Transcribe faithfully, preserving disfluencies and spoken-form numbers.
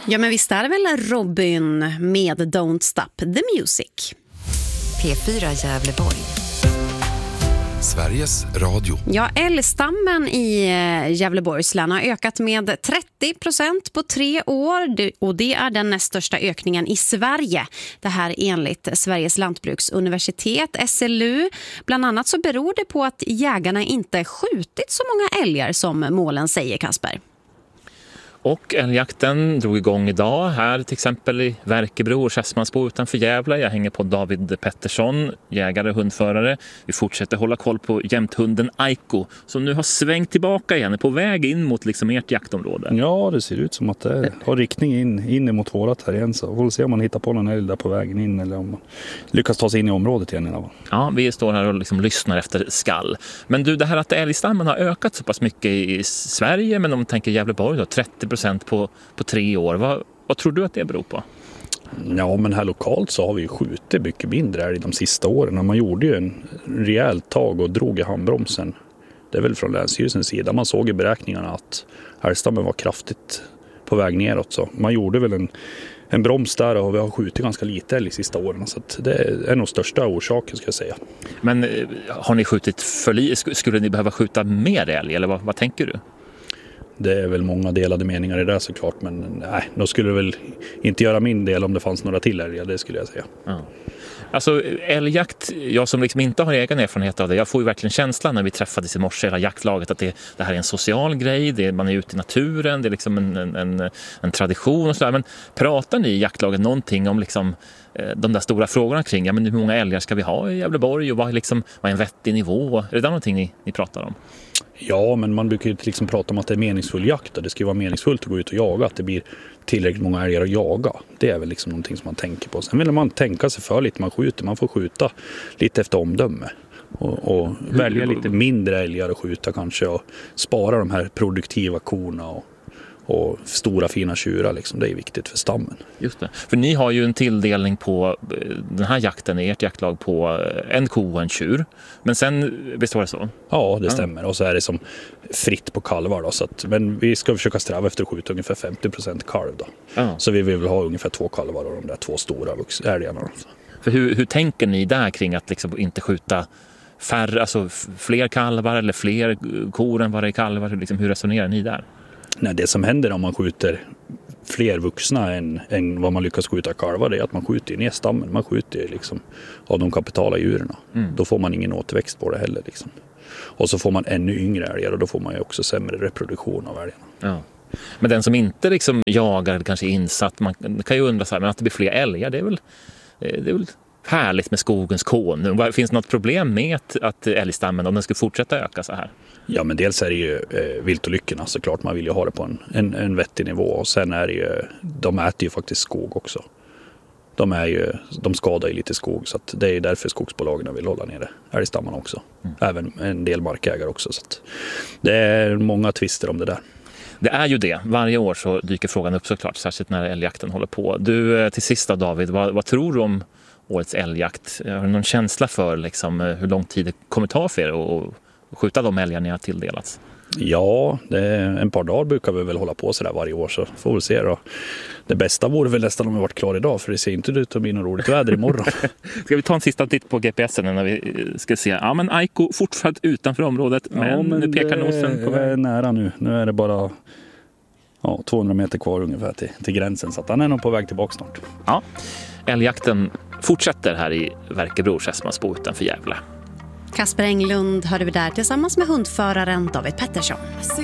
Ja, men visst är det väl Robin med Don't Stop the Music. P fyra Gävleborg. Sveriges Radio. Ja, älgstammen i Gävleborgs län har ökat med trettio procent på tre år och det är den näst största ökningen i Sverige. Det här enligt Sveriges lantbruksuniversitet, S L U. Bland annat så beror det på att jägarna inte skjutit så många älgar som målen säger, Kasper. Och älgjakten drog igång idag här till exempel i Verkebro och Kässmansbo utanför Gävle. Jag hänger på David Pettersson, jägare och hundförare. Vi fortsätter hålla koll på jämthunden Aiko som nu har svängt tillbaka igen, är på väg in mot liksom ert jaktområde. Ja, det ser ut som att det har riktning in, in mot vårat här igen. Så vi får se om man hittar på någon älg där på vägen in eller om man lyckas ta sig in i området igen. Ja, vi står här och liksom lyssnar efter skall. Men du, det här att älgstammen har ökat så pass mycket i Sverige, men om man tänker Gävleborg då, trettio procent på, på tre år. Vad, vad tror du att det beror på? Ja, men här lokalt så har vi ju skjutit mycket mindre här i de sista åren. Man gjorde ju en rejäl tag och drog i handbromsen. Det är väl från Länsstyrelsens sida. Man såg i beräkningarna att älgstammen var kraftigt på väg neråt. Så man gjorde väl en, en broms där och vi har skjutit ganska lite älg de sista åren. Så att det är nog största orsaken, ska jag säga. Men har ni skjutit för lite? Skulle ni behöva skjuta mer älg eller vad, vad tänker du? Det är väl många delade meningar i det såklart, men nej, då skulle det väl inte göra min del om det fanns några till älgar, det skulle jag säga. Ja. Alltså älgjakt, jag som liksom inte har egen erfarenhet av det, jag får ju verkligen känslan när vi träffades i morse, hela jaktlaget, att det, det här är en social grej, det, man är ute i naturen, det är liksom en, en, en tradition och sådär. Men pratar ni i jaktlaget någonting om liksom de där stora frågorna kring, ja men hur många älgar ska vi ha i Gävleborg och vad är, liksom, vad är en vettig nivå? Är det där någonting ni, ni pratar om? Ja, men man brukar ju liksom prata om att det är meningsfull jakt och det ska ju vara meningsfullt att gå ut och jaga, att det blir tillräckligt många älgar att jaga. Det är väl liksom någonting som man tänker på. Sen vill man tänka sig för lite, man skjuter, man får skjuta lite efter omdöme och, och välja lite mindre älgar att skjuta kanske och spara de här produktiva korna och och stora fina tjurar liksom, det är viktigt för stammen. Just det. För ni har ju en tilldelning på den här jakten i ert jaktlag på en ko och en tjur. Men sen består det så? Ja, det stämmer. Ja. Och så är det som fritt på kalvar då, så att, men vi ska försöka sträva efter att skjuta ungefär femtio procent kalv då. Ja. Så vi vill ha ungefär två kalvar och de där två stora älgarna. För hur, hur tänker ni där kring att liksom inte skjuta färre, alltså fler kalvar eller fler kor än vad det är kalvar? Liksom, hur resonerar ni där? Nej, det som händer om man skjuter fler vuxna än, än vad man lyckas skjuta kalvar, det är att man skjuter ner stammen. Man skjuter liksom av de kapitala djuren. Mm. Då får man ingen återväxt på det heller. Liksom. Och så får man ännu yngre älgar och då får man ju också sämre reproduktion av älgarna. Ja. Men den som inte liksom jagar eller kanske är insatt, man kan ju undra så här, men att det blir fler älgar, det är väl, det är väl härligt med skogens konung. Finns det något problem med att, att älgstammen, om den skulle fortsätta öka så här? Ja, men dels är det ju eh, viltolyckorna såklart, man vill ju ha det på en, en, en vettig nivå och sen är det ju, de äter ju faktiskt skog också. De, är ju, de skadar ju lite skog så att det är därför skogsbolagen vill hålla nere älgstammarna också. Mm. Även en del markägare också. Så att det är många tvister om det där. Det är ju det. Varje år så dyker frågan upp såklart, särskilt när älgjakten håller på. Du, till sist då, David, vad, vad tror du om årets älgjakt? Har du någon känsla för liksom, hur lång tid det kommer ta för er att skjuta de älgar ni har tilldelats? Ja, det är en par dagar brukar vi väl hålla på så där varje år, så får vi se då. Det bästa vore väl nästan om vi varit klar idag, för det ser inte ut att bli något roligt väder imorgon. Ska vi ta en sista titt på G P S'en när vi ska se? Ja, men Aiko fortfarande utanför området, men, ja, men nu pekar nosen på väg. Det är nära nu. Nu är det bara ja, tvåhundra meter kvar ungefär till, till gränsen, så att han är nog på väg tillbaka snart. Ja, älgjakten fortsätter här i Verkebro, Kässmansbo utanför Gävle. Kasper Englund hörde vi där tillsammans med hundföraren David Pettersson.